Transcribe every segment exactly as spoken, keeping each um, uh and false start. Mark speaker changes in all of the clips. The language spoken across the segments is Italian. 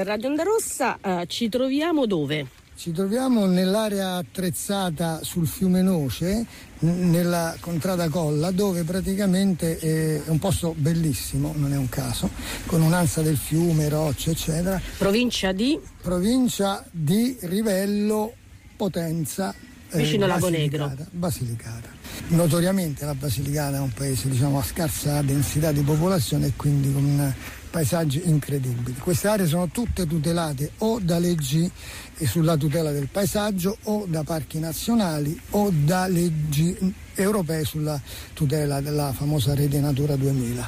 Speaker 1: per Radio Onda Rossa. Uh, ci troviamo dove?
Speaker 2: Ci troviamo nell'area attrezzata sul fiume Noce, nella contrada Colla, dove praticamente è un posto bellissimo, non è un caso, con un'ansa del fiume, rocce, eccetera.
Speaker 1: Provincia di?
Speaker 2: Provincia di Rivello, Potenza,
Speaker 1: vicino
Speaker 2: eh,
Speaker 1: Lago Negro.
Speaker 2: Basilicata. Notoriamente la Basilicata è un paese, diciamo, a scarsa densità di popolazione e quindi con paesaggi incredibili. Queste aree sono tutte tutelate o da leggi sulla tutela del paesaggio o da parchi nazionali o da leggi europee sulla tutela della famosa rete Natura duemila.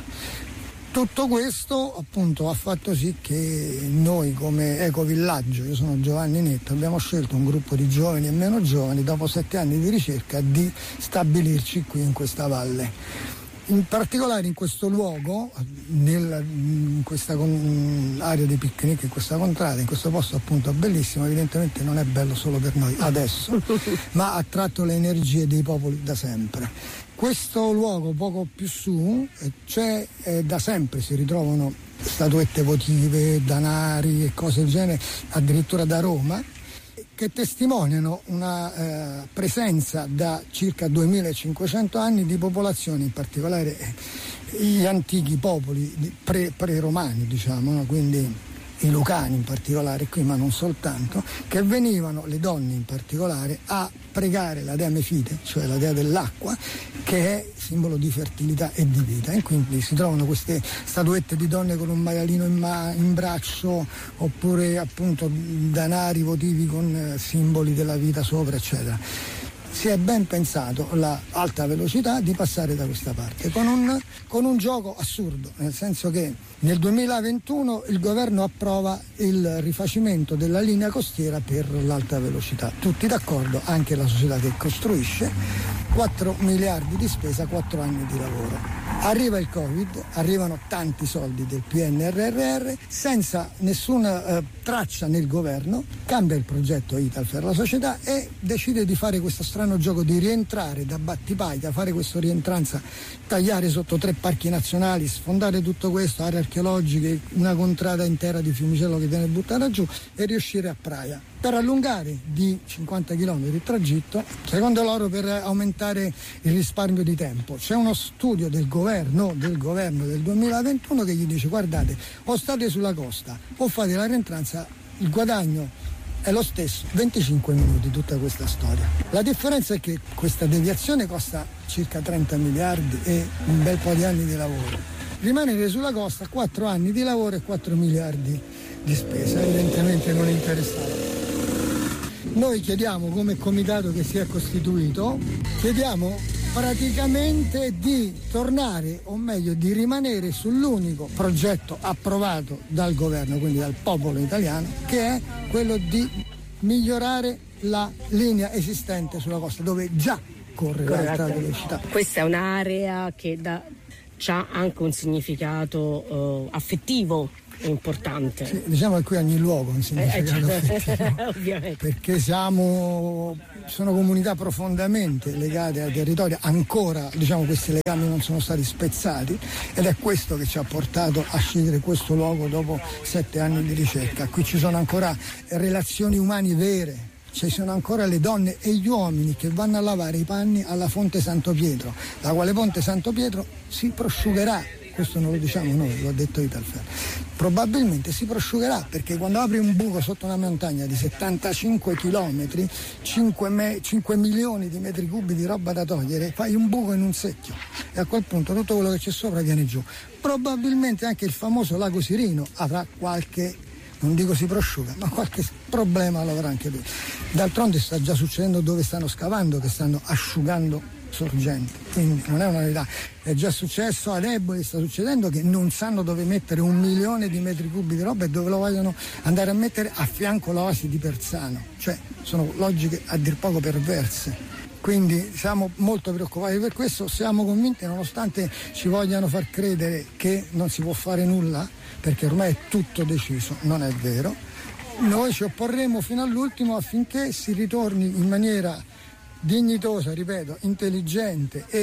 Speaker 2: Tutto questo appunto ha fatto sì che noi come ecovillaggio, io sono Giovanni Netto, abbiamo scelto un gruppo di giovani e meno giovani dopo sette anni di ricerca di stabilirci qui in questa valle. In particolare in questo luogo, nel, in questa con, area di picnic, in questa contrada, in questo posto appunto bellissimo, evidentemente non è bello solo per noi adesso, ma ha attratto le energie dei popoli da sempre. Questo luogo poco più su, c'è eh, da sempre si ritrovano statuette votive, danari e cose del genere, addirittura da Roma, che testimoniano una eh, presenza da circa duemilacinquecento anni di popolazioni, in particolare eh, gli antichi popoli pre, pre-romani, diciamo, no? Quindi i lucani in particolare qui, ma non soltanto, che venivano, le donne in particolare, a pregare la dea Mefite, cioè la dea dell'acqua, che è simbolo di fertilità e di vita, e quindi si trovano queste statuette di donne con un maialino in, ma- in braccio, oppure appunto danari votivi con eh, simboli della vita sopra, eccetera. Si è ben pensato l'alta velocità di passare da questa parte con un, con un gioco assurdo, nel senso che nel duemilaventuno il governo approva il rifacimento della linea costiera per l'alta velocità. Tutti d'accordo, anche la società che costruisce, quattro miliardi di spesa, quattro anni di lavoro. Arriva il Covid, arrivano tanti soldi del P N R R R, senza nessuna eh, traccia nel governo, cambia il progetto Italfer, la società, e decide di fare questo strano gioco di rientrare da Battipaglia, fare questa rientranza, tagliare sotto tre parchi nazionali, sfondare tutto questo, aree archeologiche, una contrada intera di Fiumicello che viene buttata giù, e riuscire a Praia, per allungare di cinquanta chilometri il tragitto, secondo loro per aumentare il risparmio di tempo. C'è uno studio del governo, del governo del duemilaventuno che gli dice: guardate, o state sulla costa o fate la rientranza, il guadagno è lo stesso, venticinque minuti tutta questa storia. La differenza è che questa deviazione costa circa trenta miliardi e un bel po' di anni di lavoro. Rimanere sulla costa, quattro anni di lavoro e quattro miliardi di spesa, evidentemente non interessava. Noi chiediamo, come comitato che si è costituito, chiediamo praticamente di tornare, o meglio di rimanere sull'unico progetto approvato dal governo, quindi dal popolo italiano, che è quello di migliorare la linea esistente sulla costa, dove già corre l'alta velocità.
Speaker 1: Questa è un'area che ha anche un significato uh, affettivo importante.
Speaker 2: Sì, diciamo che qui ogni luogo è un significato
Speaker 1: eh,
Speaker 2: affettivo,
Speaker 1: ovviamente,
Speaker 2: perché siamo sono comunità profondamente legate ai territori, ancora diciamo questi legami non sono stati spezzati, ed è questo che ci ha portato a scegliere questo luogo dopo sette anni di ricerca. Qui ci sono ancora relazioni umane vere, ci sono ancora le donne e gli uomini che vanno a lavare i panni alla fonte Santo Pietro, la quale fonte Santo Pietro si prosciugherà. Questo non lo diciamo noi, lo ha detto Italfer. Probabilmente si prosciugherà, perché quando apri un buco sotto una montagna di settantacinque chilometri, cinque, me, cinque milioni di metri cubi di roba da togliere, fai un buco in un secchio e a quel punto tutto quello che c'è sopra viene giù. Probabilmente anche il famoso lago Sirino avrà qualche, non dico si prosciuga, ma qualche problema lo avrà anche lui. D'altronde sta già succedendo dove stanno scavando, che stanno asciugando sorgenti, quindi non è una novità. È già successo ad Eboli, sta succedendo che non sanno dove mettere un milione di metri cubi di roba e dove lo vogliono andare a mettere a fianco l'oasi di Persano, cioè sono logiche a dir poco perverse. Quindi siamo molto preoccupati per questo, siamo convinti, nonostante ci vogliano far credere che non si può fare nulla, perché ormai è tutto deciso, non è vero. Noi ci opporremo fino all'ultimo affinché si ritorni in maniera dignitosa, ripeto, intelligente e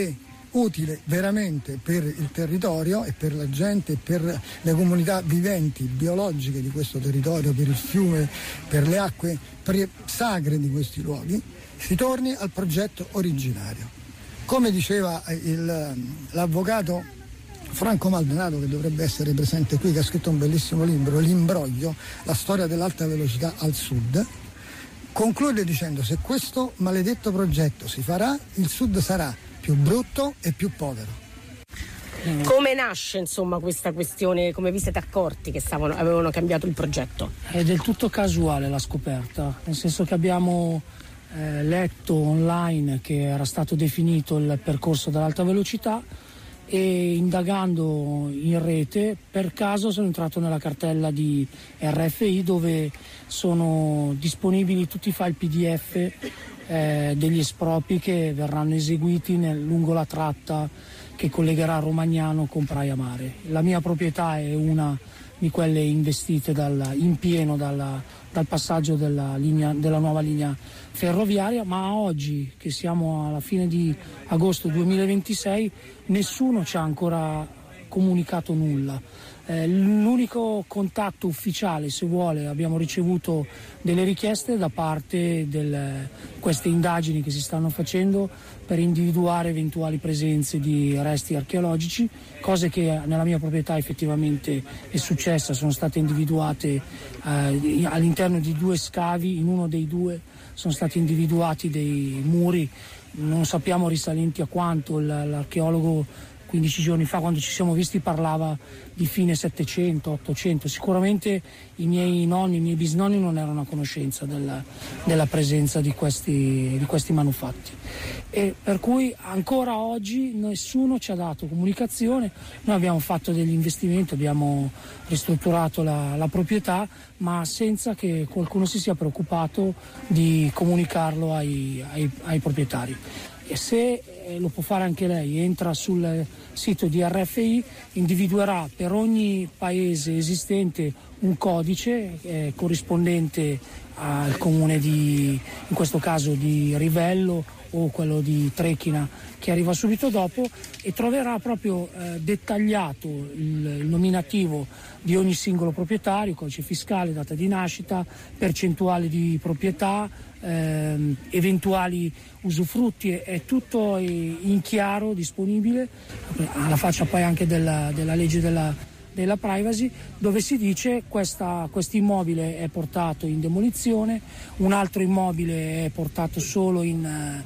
Speaker 2: utile veramente per il territorio e per la gente, per le comunità viventi, biologiche di questo territorio, per il fiume, per le acque pre- sacre di questi luoghi, si torni al progetto originario. Come diceva il, l'avvocato Franco Maldonado, che dovrebbe essere presente qui, che ha scritto un bellissimo libro, L'imbroglio, la storia dell'alta velocità al sud, conclude dicendo: se questo maledetto progetto si farà, il sud sarà più brutto e più povero.
Speaker 1: Come nasce insomma questa questione? Come vi siete accorti che stavano, avevano cambiato il progetto?
Speaker 3: È del tutto casuale la scoperta, nel senso che abbiamo eh, letto online che era stato definito il percorso dell'alta velocità e indagando in rete per caso sono entrato nella cartella di R F I dove sono disponibili tutti i file P D F eh, degli espropri che verranno eseguiti nel, lungo la tratta che collegherà Romagnano con Praia Mare. La mia proprietà è una di quelle investite dal, in pieno dalla, dal passaggio della, linea, della nuova linea ferroviaria, ma oggi che siamo alla fine di agosto duemilaventisei nessuno ci ha ancora comunicato nulla. Eh, l'unico contatto ufficiale, se vuole, abbiamo ricevuto delle richieste da parte di queste indagini che si stanno facendo per individuare eventuali presenze di resti archeologici, cose che nella mia proprietà effettivamente è successa, sono state individuate eh, all'interno di due scavi, in uno dei due sono stati individuati dei muri, non sappiamo risalenti a quanto, l'archeologo quindici giorni fa quando ci siamo visti parlava di fine settecento, ottocento, sicuramente i miei nonni, i miei bisnonni non erano a conoscenza della, della presenza di questi, di questi manufatti e per cui ancora oggi nessuno ci ha dato comunicazione. Noi abbiamo fatto degli investimenti, abbiamo ristrutturato la, la proprietà, ma senza che qualcuno si sia preoccupato di comunicarlo ai, ai, ai proprietari. E se eh, lo può fare anche lei, entra sul sito di R F I, individuerà per ogni paese esistente un codice eh, corrispondente al comune di, in questo caso di Rivello o quello di Trechina che arriva subito dopo, e troverà proprio eh, dettagliato il, il nominativo di ogni singolo proprietario, codice fiscale, data di nascita, percentuale di proprietà, ehm, eventuali usufrutti, è tutto in chiaro, disponibile, alla faccia poi anche della, della legge della, della privacy, dove si dice questa, questo immobile è portato in demolizione, un altro immobile è portato solo in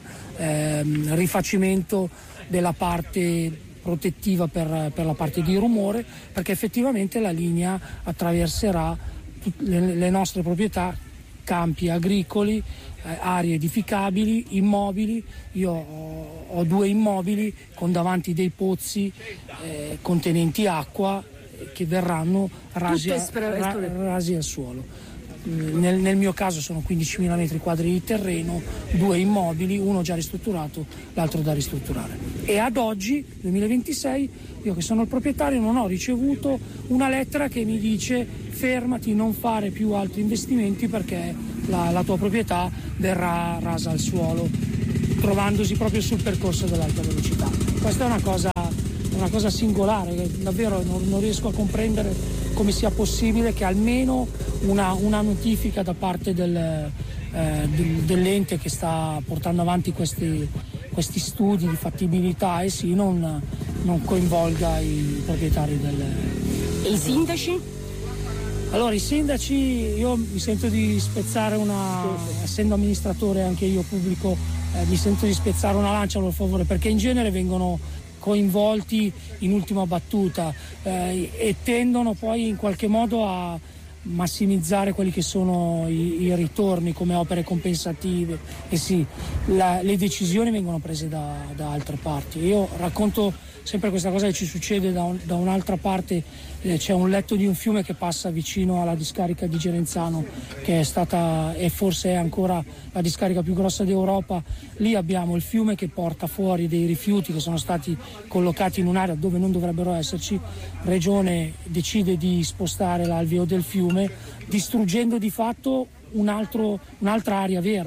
Speaker 3: ehm, rifacimento della parte protettiva per, per la parte di rumore, perché effettivamente la linea attraverserà le, le nostre proprietà, campi agricoli, eh, aree edificabili, immobili. Io ho, ho due immobili con davanti dei pozzi eh, contenenti acqua eh, che verranno rasi, a, ra, rasi al suolo. Nel, nel mio caso sono quindicimila metri quadri di terreno, due immobili, uno già ristrutturato, l'altro da ristrutturare. E ad oggi, duemilaventisei, io che sono il proprietario non ho ricevuto una lettera che mi dice fermati, non fare più altri investimenti perché la, la tua proprietà verrà rasa al suolo, trovandosi proprio sul percorso dell'alta velocità. Questa è una cosa, una cosa singolare, che davvero non, non riesco a comprendere come sia possibile che almeno una, una notifica da parte del, eh, del, dell'ente che sta portando avanti questi, questi studi di fattibilità e sì, non, non coinvolga i proprietari del...
Speaker 1: E i sindaci?
Speaker 3: Allora, i sindaci, io mi sento di spezzare una, essendo amministratore anche io pubblico, eh, mi sento di spezzare una lancia a loro favore, perché in genere vengono coinvolti in ultima battuta eh, e tendono poi in qualche modo a massimizzare quelli che sono i, i ritorni come opere compensative e sì, la, le decisioni vengono prese da, da altre parti. Io racconto sempre questa cosa che ci succede da, un, da un'altra parte, eh, c'è un letto di un fiume che passa vicino alla discarica di Gerenzano, che è stata e forse è ancora la discarica più grossa d'Europa. Lì abbiamo il fiume che porta fuori dei rifiuti che sono stati collocati in un'area dove non dovrebbero esserci. Regione decide di spostare l'alveo del fiume, distruggendo di fatto un altro, un'altra area verde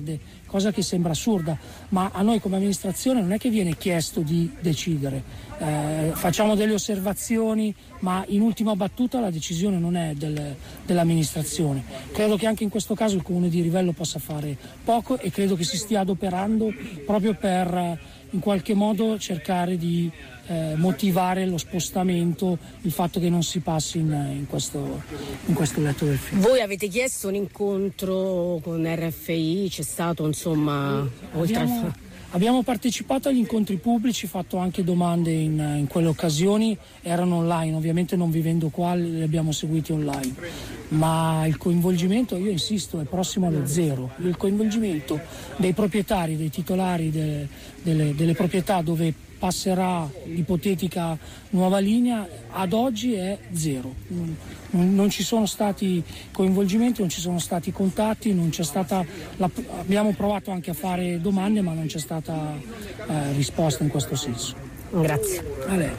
Speaker 3: cosa che sembra assurda, ma a noi come amministrazione non è che viene chiesto di decidere, eh, facciamo delle osservazioni, ma in ultima battuta la decisione non è del, dell'amministrazione. Credo che anche in questo caso il Comune di Rivello possa fare poco e credo che si stia adoperando proprio per eh, in qualche modo cercare di eh, motivare lo spostamento, il fatto che non si passi in, in, questo, in questo letto del fiume.
Speaker 1: Voi avete chiesto un incontro con R F I, c'è stato insomma oltre
Speaker 3: abbiamo,
Speaker 1: al...
Speaker 3: abbiamo partecipato agli incontri pubblici, fatto anche domande in, in quelle occasioni, erano online, ovviamente non vivendo qua le abbiamo seguiti online, ma il coinvolgimento, io insisto, è prossimo allo zero. Il coinvolgimento dei proprietari, dei titolari de, delle, delle proprietà dove passerà l'ipotetica nuova linea ad oggi è zero. Non, non ci sono stati coinvolgimenti, non ci sono stati contatti, non c'è stata la, abbiamo provato anche a fare domande ma non c'è stata eh, risposta in questo senso.
Speaker 1: Grazie.
Speaker 3: A lei.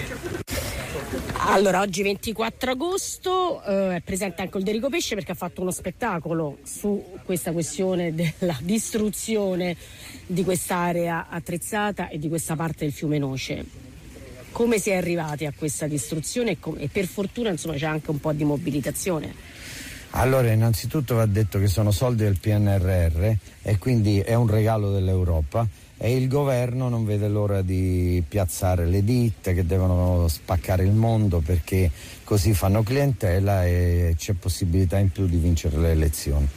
Speaker 1: Allora, oggi ventiquattro agosto eh, è presente anche Olderico Pesce perché ha fatto uno spettacolo su questa questione della distruzione di quest'area attrezzata e di questa parte del fiume Noce. Come si è arrivati a questa distruzione e, com- e per fortuna insomma c'è anche un po' di mobilitazione.
Speaker 4: Allora, innanzitutto va detto che sono soldi del P N R R e quindi è un regalo dell'Europa e il governo non vede l'ora di piazzare le ditte che devono spaccare il mondo perché così fanno clientela e c'è possibilità in più di vincere le elezioni.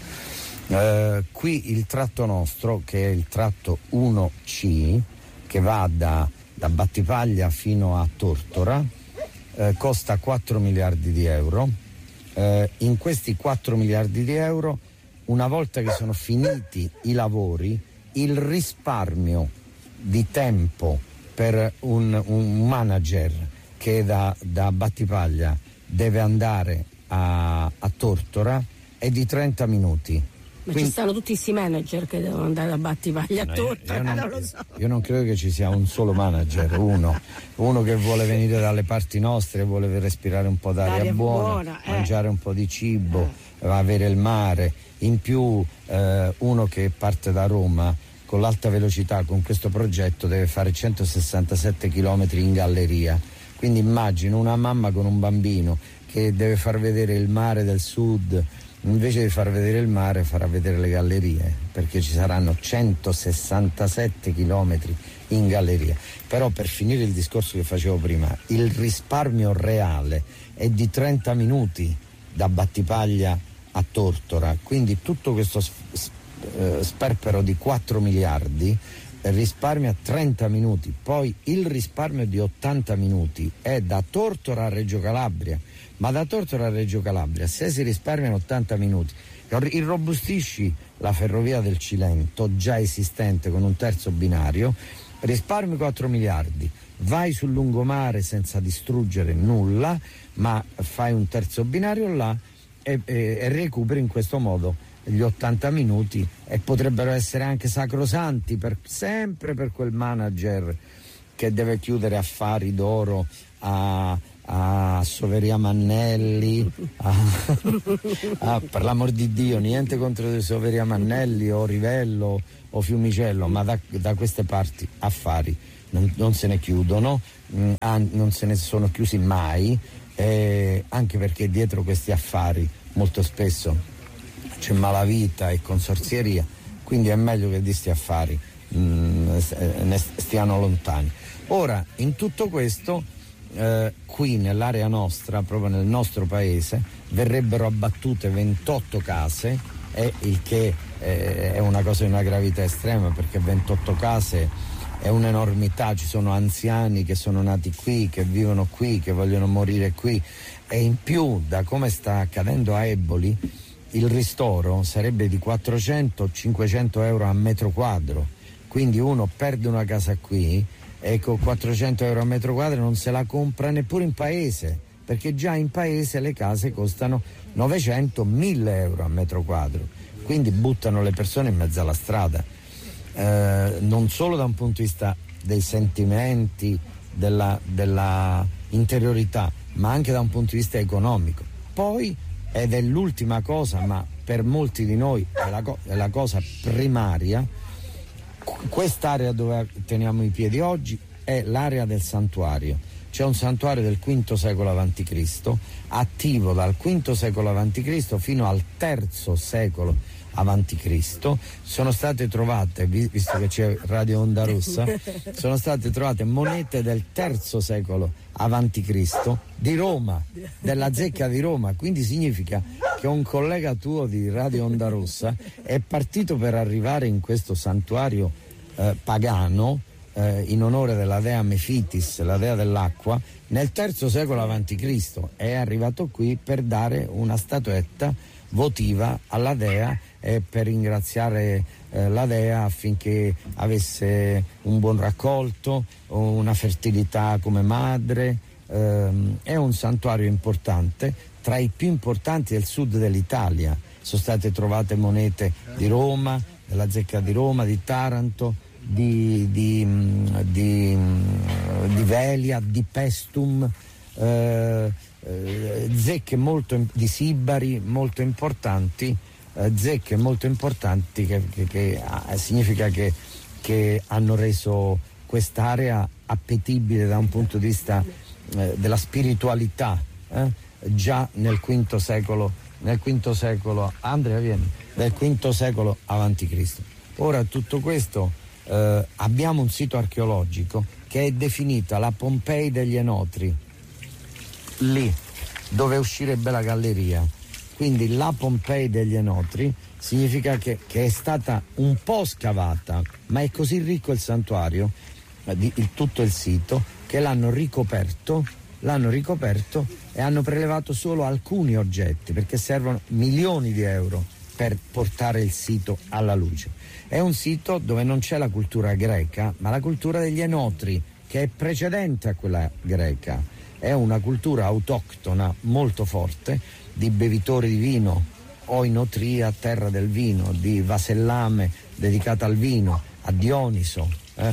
Speaker 4: Uh, qui il tratto nostro, che è il tratto uno C, che va da, da Battipaglia fino a Tortora, uh, costa quattro miliardi di euro. Uh, in questi quattro miliardi di euro, una volta che sono finiti i lavori, il risparmio di tempo per un, un manager che da, da Battipaglia deve andare a, a Tortora è di trenta minuti.
Speaker 1: Ma
Speaker 4: Quindi,
Speaker 1: ci stanno tutti questi manager che devono andare a Battipaglia
Speaker 4: no,
Speaker 1: a Tortora,
Speaker 4: io, io, non,
Speaker 1: non lo so.
Speaker 4: io non credo che ci sia un solo manager, uno, uno che vuole venire dalle parti nostre, vuole respirare un po' d'aria
Speaker 1: D'aria
Speaker 4: buona,
Speaker 1: buona, eh.
Speaker 4: mangiare un po' di cibo,
Speaker 1: Eh.
Speaker 4: avere il mare, in più eh, uno che parte da Roma con l'alta velocità con questo progetto deve fare centosessantasette chilometri in galleria, quindi immagino una mamma con un bambino che deve far vedere il mare del sud, invece di far vedere il mare farà vedere le gallerie, perché ci saranno centosessantasette chilometri in galleria. Però per finire il discorso che facevo prima, il risparmio reale è di trenta minuti da Battipaglia a Tortora, quindi tutto questo sperpero di quattro miliardi risparmia trenta minuti, poi il risparmio di ottanta minuti è da Tortora a Reggio Calabria, ma da Tortora a Reggio Calabria se si risparmiano ottanta minuti irrobustisci la ferrovia del Cilento già esistente con un terzo binario, risparmi quattro miliardi, vai sul lungomare senza distruggere nulla ma fai un terzo binario là e, e, e recuperi in questo modo gli ottanta minuti e potrebbero essere anche sacrosanti per, sempre per quel manager che deve chiudere affari d'oro a, a Soveria Mannelli a, a, per l'amor di Dio niente contro Soveria Mannelli o Rivello o Fiumicello, ma da, da queste parti affari non, non se ne chiudono, mh, non se ne sono chiusi mai, eh, anche perché dietro questi affari molto spesso c'è malavita e consorzieria, quindi è meglio che di sti affari mh, ne stiano lontani. Ora, in tutto questo, eh, qui nell'area nostra, proprio nel nostro paese, verrebbero abbattute ventotto case, eh, il che eh, è una cosa di una gravità estrema, perché ventotto case è un'enormità, ci sono anziani che sono nati qui, che vivono qui, che vogliono morire qui, e in più, da come sta accadendo a Eboli, il ristoro sarebbe di quattrocento cinquecento euro a metro quadro, quindi uno perde una casa qui e con quattrocento euro a metro quadro non se la compra neppure in paese, perché già in paese le case costano novecento mille euro a metro quadro, quindi buttano le persone in mezzo alla strada, eh, non solo da un punto di vista dei sentimenti, della, della interiorità, ma anche da un punto di vista economico. Poi, ed è l'ultima cosa, ma per molti di noi è la, co- è la cosa primaria. Quest'area dove teniamo i piedi oggi è l'area del santuario. C'è un santuario del quinto secolo avanti Cristo, attivo dal quinto secolo avanti Cristo fino al terzo secolo avanti Cristo. Sono state trovate, visto che c'è Radio Onda Rossa, sono state trovate monete del terzo secolo avanti Cristo di Roma, della zecca di Roma. Quindi significa che un collega tuo di Radio Onda Rossa è partito per arrivare in questo santuario eh, pagano eh, in onore della dea Mefitis, la dea dell'acqua, nel terzo secolo avanti Cristo. È arrivato qui per dare una statuetta votiva alla dea e per ringraziare eh, la dea affinché avesse un buon raccolto, una fertilità come madre. Ehm, è un santuario importante, tra i più importanti del sud dell'Italia. Sono state trovate monete di Roma, della zecca di Roma, di Taranto, di, di, di, di Velia, di Pestum, eh, eh, zecche molto di Sibari molto importanti, eh, zecche molto importanti che, che, che ah, significa che, che hanno reso quest'area appetibile da un punto di vista eh, della spiritualità, eh, già nel quinto secolo, nel quinto secolo, Andrea vieni, del quinto secolo avanti Cristo. Ora tutto questo eh, abbiamo un sito archeologico che è definita la Pompei degli Enotri, lì dove uscirebbe la galleria. Quindi la Pompei degli Enotri significa che, che è stata un po' scavata, ma è così ricco il santuario, di, il, tutto il sito, che l'hanno ricoperto, l'hanno ricoperto e hanno prelevato solo alcuni oggetti, perché servono milioni di euro per portare il sito alla luce. È un sito dove non c'è la cultura greca, ma la cultura degli Enotri, che è precedente a quella greca. È una cultura autoctona molto forte, di bevitori di vino, oinotria, terra del vino, di vasellame dedicata al vino, a Dioniso, eh?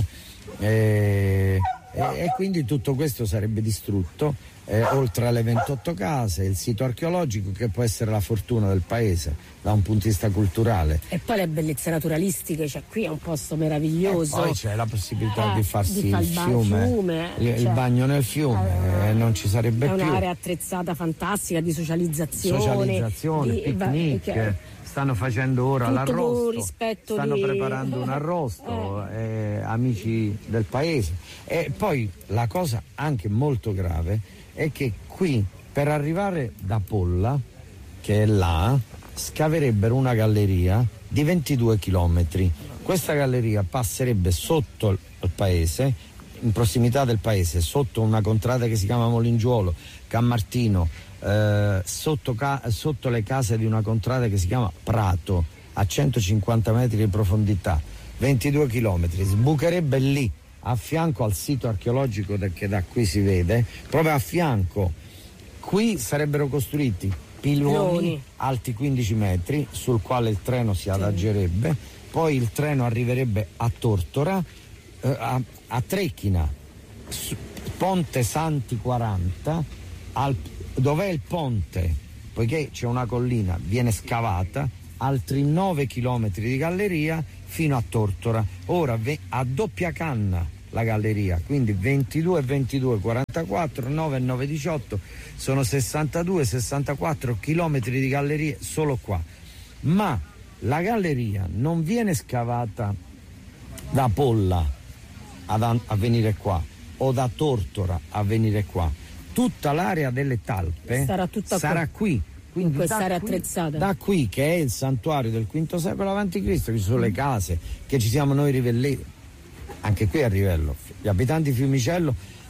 Speaker 4: e, e, e quindi tutto questo sarebbe distrutto, eh, oltre alle ventotto case, il sito archeologico, che può essere la fortuna del paese da un punto di vista culturale.
Speaker 1: E poi le bellezze naturalistiche, cioè qui è un posto meraviglioso.
Speaker 4: E poi c'è la possibilità
Speaker 1: eh,
Speaker 4: di farsi
Speaker 1: di far
Speaker 4: il
Speaker 1: ba-
Speaker 4: fiume,
Speaker 1: fiume
Speaker 4: il,
Speaker 1: cioè,
Speaker 4: il bagno nel fiume, eh, non ci sarebbe
Speaker 1: è
Speaker 4: più.
Speaker 1: È un'area attrezzata fantastica di socializzazione.
Speaker 4: Socializzazione,
Speaker 1: di,
Speaker 4: picnic,
Speaker 1: va,
Speaker 4: stanno facendo ora l'arrosto,
Speaker 1: rispetto
Speaker 4: stanno
Speaker 1: di...
Speaker 4: preparando un arrosto, eh. Eh, amici del paese. E poi la cosa anche molto grave è che qui, per arrivare da Polla, che è là, scaverebbero una galleria di ventidue chilometri. Questa galleria passerebbe sotto il paese, in prossimità del paese, sotto una contrada che si chiama Molingiuolo, Cammartino, eh, sotto, ca- sotto le case di una contrada che si chiama Prato, a centocinquanta metri di profondità, ventidue chilometri, sbucherebbe lì, a fianco al sito archeologico che da qui si vede, proprio a fianco. Qui sarebbero costruiti piloni alti quindici metri sul quale il treno si adaggerebbe, poi il treno arriverebbe a Tortora, eh, a, a Trecchina, su, Ponte Santi quaranta, al, dov'è il ponte? Poiché c'è una collina, viene scavata, altri nove chilometri di galleria fino a Tortora. Ora ve, a doppia canna la galleria, quindi ventidue, ventidue, quarantaquattro, nove e nove, diciotto, sono sessantadue, sessantaquattro chilometri di gallerie solo qua. Ma la galleria non viene scavata da Polla ad, a venire qua o da Tortora a venire qua. Tutta l'area delle talpe sarà, tutta sarà qui. Quindi
Speaker 1: in quest'area
Speaker 4: da qui,
Speaker 1: attrezzata.
Speaker 4: Da qui, che è il santuario del quinto secolo avanti Cristo, che ci sono le case, che ci siamo noi rivelli. Anche qui a Rivello gli abitanti di Fiumicello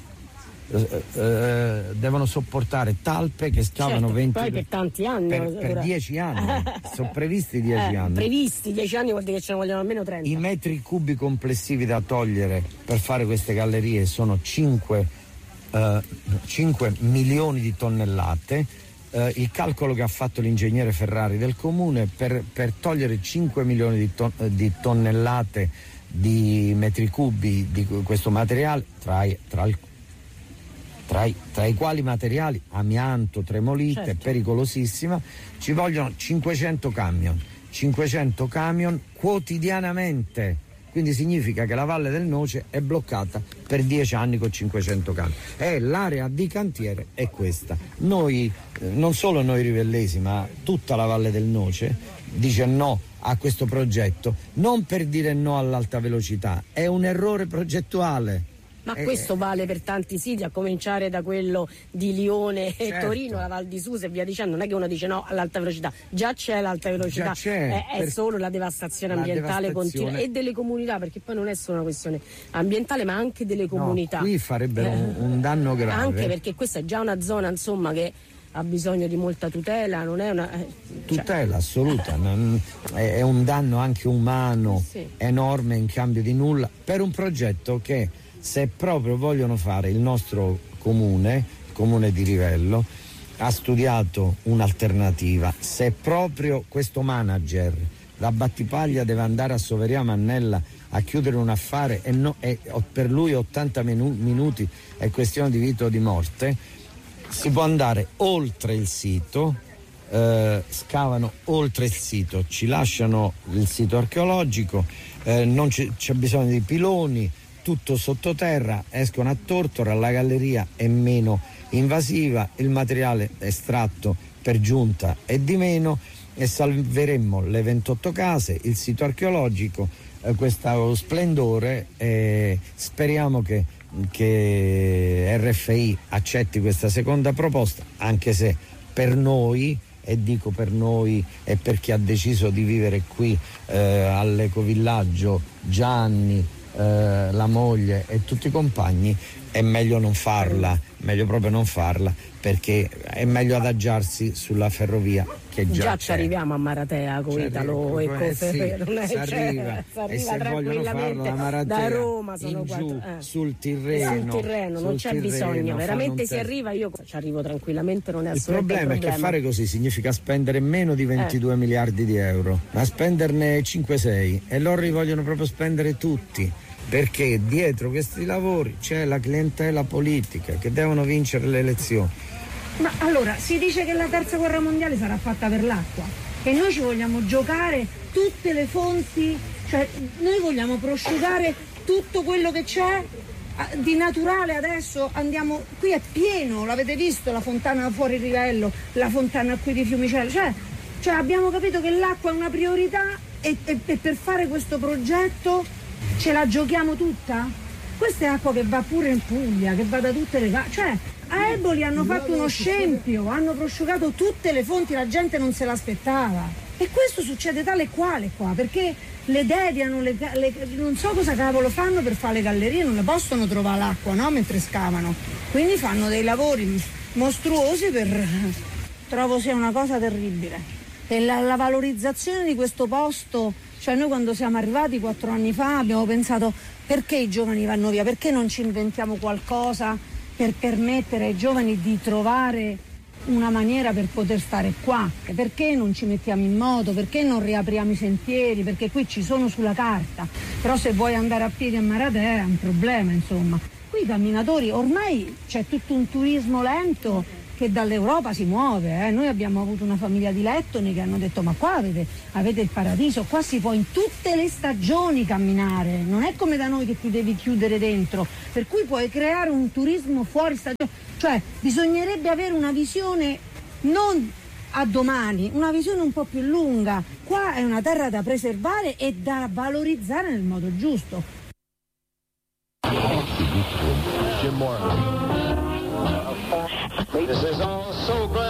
Speaker 4: eh, eh, devono sopportare talpe che scavano
Speaker 1: certo,
Speaker 4: venti
Speaker 1: poi per tanti anni
Speaker 4: per, per dieci anni sono previsti dieci
Speaker 1: eh,
Speaker 4: anni
Speaker 1: previsti dieci anni vuol dire che ce ne vogliono almeno trenta.
Speaker 4: I metri cubi complessivi da togliere per fare queste gallerie sono cinque, eh, cinque milioni di tonnellate. Eh, il calcolo che ha fatto l'ingegnere Ferrari del comune per, per togliere cinque milioni di, ton- di tonnellate di metri cubi di questo materiale, tra, tra il, tra i, tra i quali materiali amianto, tremolite,
Speaker 1: certo.
Speaker 4: pericolosissima. Ci vogliono cinquecento camion, cinquecento camion quotidianamente. Quindi significa che la Valle del Noce è bloccata per dieci anni con cinquecento camion. E l'area di cantiere è questa. Noi, non solo noi rivellesi, ma tutta la Valle del Noce dice no a questo progetto, non per dire no all'alta velocità, è un errore progettuale.
Speaker 1: Ma
Speaker 4: eh,
Speaker 1: questo vale per tanti siti, a cominciare da quello di Lione e
Speaker 4: certo.
Speaker 1: Torino, la Val di Susa e via dicendo. Non è che uno dice no all'alta velocità, già c'è l'alta velocità,
Speaker 4: Già c'è,
Speaker 1: è, è solo la devastazione
Speaker 4: la
Speaker 1: ambientale
Speaker 4: devastazione.
Speaker 1: continua e delle comunità, perché poi non è solo una questione ambientale ma anche delle comunità.
Speaker 4: No, qui farebbero
Speaker 1: Eh,
Speaker 4: un, un danno grave.
Speaker 1: Anche perché questa è già una zona, insomma, che ha bisogno di molta tutela, non è una... eh,
Speaker 4: Tutela
Speaker 1: cioè,
Speaker 4: assoluta, non, è, è un danno anche umano
Speaker 1: sì.
Speaker 4: enorme in cambio di nulla per un progetto che, se proprio vogliono fare, il nostro comune, il comune di Rivello, ha studiato un'alternativa. Se proprio questo manager da Battipaglia deve andare a Soveria Mannella a chiudere un affare e, no, e per lui ottanta minu- minuti è questione di vita o di morte, si può andare oltre il sito, eh, scavano oltre il sito, ci lasciano il sito archeologico, eh, non c- c'è bisogno di piloni, tutto sottoterra, escono a Tortora, la galleria è meno invasiva, il materiale estratto per giunta è di meno e salveremmo le ventotto case, il sito archeologico, eh, questo splendore, e speriamo che, che R F I accetti questa seconda proposta, anche se per noi, e dico per noi e per chi ha deciso di vivere qui eh, all'ecovillaggio, Gianni, Eh, la moglie e tutti i compagni, è meglio non farla, meglio proprio non farla, perché è meglio adagiarsi sulla ferrovia che già,
Speaker 1: già
Speaker 4: c'è.
Speaker 1: ci arriviamo a Maratea con Italo e con
Speaker 4: eh, sì,
Speaker 1: non è,
Speaker 4: si arriva,
Speaker 1: si arriva
Speaker 4: e se vogliono farlo da Maratea
Speaker 1: da Roma sono
Speaker 4: in giù,
Speaker 1: quattro, eh.
Speaker 4: sul Tirreno,
Speaker 1: sul Tirreno non
Speaker 4: sul
Speaker 1: c'è
Speaker 4: Tirreno,
Speaker 1: bisogno, veramente si
Speaker 4: te...
Speaker 1: arriva, io ci arrivo tranquillamente, non è
Speaker 4: il
Speaker 1: assolutamente
Speaker 4: problema,
Speaker 1: un problema.
Speaker 4: è che fare così significa spendere meno di ventidue eh. miliardi di euro, ma spenderne cinque sei, e loro li vogliono proprio spendere tutti, perché dietro questi lavori c'è la clientela politica che devono vincere le elezioni.
Speaker 5: Ma allora, si dice che la terza guerra mondiale sarà fatta per l'acqua e noi ci vogliamo giocare tutte le fonti, cioè noi vogliamo prosciugare tutto quello che c'è di naturale. Adesso andiamo, qui è pieno, l'avete visto, la fontana fuori Rivello, la fontana qui di Fiumicello, cioè, cioè abbiamo capito che l'acqua è una priorità e, e, e per fare questo progetto ce la giochiamo tutta? Questa è acqua che va pure in Puglia, che va da tutte le parti, cioè a Eboli hanno fatto uno scempio, hanno prosciugato tutte le fonti, la gente non se l'aspettava. E questo succede tale e quale qua, perché le deviano, le, le, non so cosa cavolo fanno per fare le gallerie, non le possono trovare l'acqua, no? Mentre scavano. Quindi fanno dei lavori mostruosi per... Trovo sia una cosa terribile. E la, la valorizzazione di questo posto, cioè noi quando siamo arrivati quattro anni fa abbiamo pensato perché i giovani vanno via, perché non ci inventiamo qualcosa per permettere ai giovani di trovare una maniera per poter stare qua, perché non ci mettiamo in moto, perché non riapriamo i sentieri, perché qui ci sono sulla carta, però se vuoi andare a piedi a Maratea è un problema, insomma. Qui i camminatori, ormai c'è tutto un turismo lento che dall'Europa si muove, eh. Noi abbiamo avuto una famiglia di lettoni che hanno detto ma qua avete, avete il paradiso, qua si può in tutte le stagioni camminare, non è come da noi che ti devi chiudere dentro, per cui puoi creare un turismo fuori stagione, cioè bisognerebbe avere una visione non a domani, una visione un po' più lunga. Qua è una terra da preservare e da valorizzare nel modo giusto.
Speaker 6: Jim Moore. This is all so great.